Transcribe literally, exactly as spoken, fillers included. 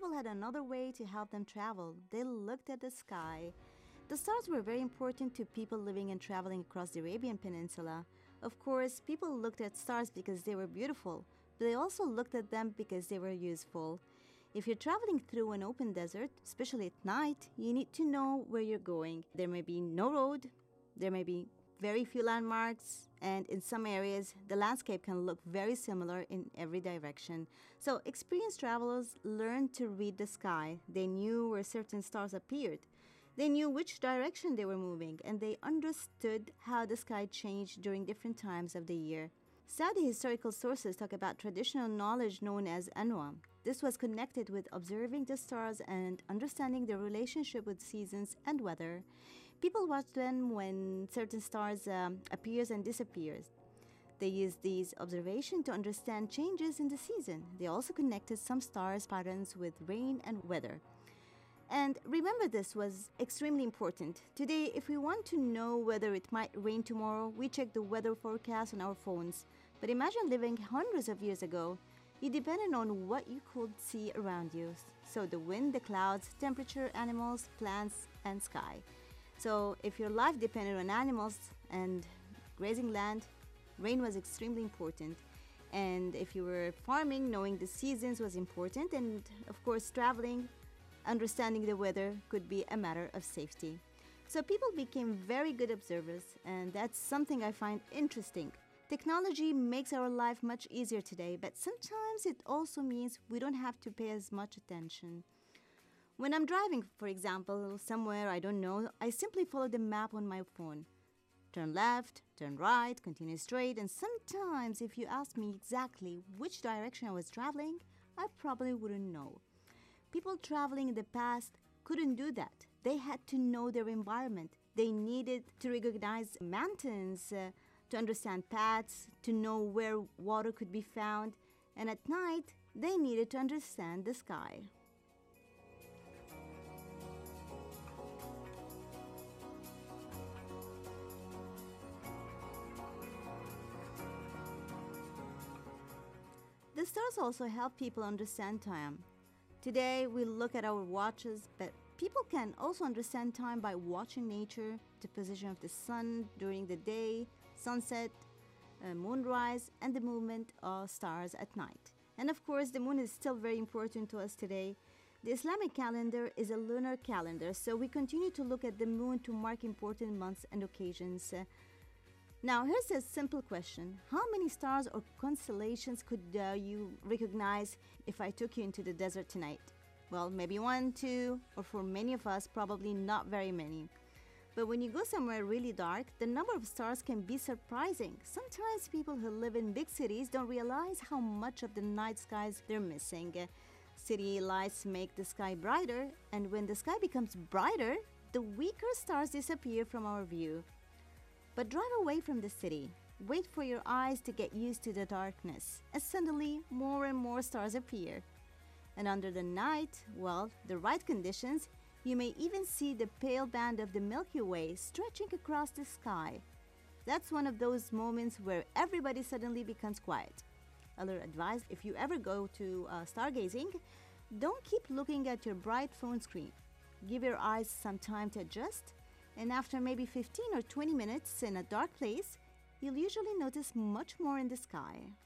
people had another way to help them travel. They looked at the sky. The stars were very important to people living and traveling across the Arabian Peninsula. Of course, people looked at stars because they were beautiful, but they also looked at them because they were useful. If you're traveling through an open desert, especially at night, you need to know where you're going. There may be no road, there may be very few landmarks, and in some areas, the landscape can look very similar in every direction. So experienced travelers learned to read the sky. They knew where certain stars appeared. They knew which direction they were moving, and they understood how the sky changed during different times of the year. Saudi historical sources talk about traditional knowledge known as anwa. This was connected with observing the stars and understanding their relationship with seasons and weather. People watch them when certain stars um, appears and disappears. They used these observations to understand changes in the season. They also connected some stars' patterns with rain and weather. And remember, this was extremely important. Today, if we want to know whether it might rain tomorrow, we check the weather forecast on our phones. But imagine living hundreds of years ago. You depended on what you could see around you. So the wind, the clouds, temperature, animals, plants, and sky. So if your life depended on animals and grazing land, rain was extremely important. And if you were farming, knowing the seasons was important. And of course, traveling, understanding the weather could be a matter of safety. So people became very good observers, and that's something I find interesting. Technology makes our life much easier today, but sometimes it also means we don't have to pay as much attention. When I'm driving, for example, somewhere I don't know, I simply follow the map on my phone. Turn left, turn right, continue straight, and sometimes if you ask me exactly which direction I was traveling, I probably wouldn't know. People traveling in the past couldn't do that. They had to know their environment. They needed to recognize mountains, uh, to understand paths, to know where water could be found. And at night, they needed to understand the sky. The stars also help people understand time. Today, we look at our watches, but people can also understand time by watching nature, the position of the sun during the day, sunset, uh, moonrise, and the movement of stars at night. And of course, the moon is still very important to us today. The Islamic calendar is a lunar calendar, so we continue to look at the moon to mark important months and occasions. Uh, Now, here's a simple question. How many stars or constellations could uh, you recognize if I took you into the desert tonight? Well, maybe one, two, or for many of us, probably not very many. But when you go somewhere really dark, the number of stars can be surprising. Sometimes people who live in big cities don't realize how much of the night skies they're missing. Uh, city lights make the sky brighter, and when the sky becomes brighter, the weaker stars disappear from our view. But drive away from the city. Wait for your eyes to get used to the darkness, and suddenly more and more stars appear. And under the night, well, the right conditions, you may even see the pale band of the Milky Way stretching across the sky. That's one of those moments where everybody suddenly becomes quiet. Other advice, if you ever go to uh, stargazing, don't keep looking at your bright phone screen. Give your eyes some time to adjust. And after maybe fifteen or twenty minutes in a dark place, you'll usually notice much more in the sky.